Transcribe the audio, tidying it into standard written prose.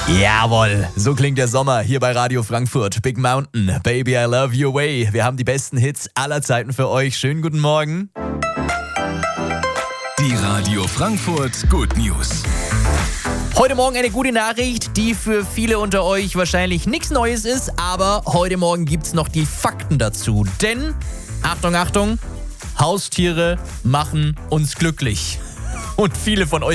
Jawohl, so klingt der Sommer hier bei Radio Frankfurt. Big Mountain, Baby I Love Your Way. Wir haben die besten Hits aller Zeiten für euch. Schönen guten Morgen. Die Radio Frankfurt Good News. Heute Morgen eine gute Nachricht, die für viele unter euch wahrscheinlich nichts Neues ist, aber heute Morgen gibt's noch die Fakten dazu. Denn, Achtung, Achtung, Haustiere machen uns glücklich. Und viele von euch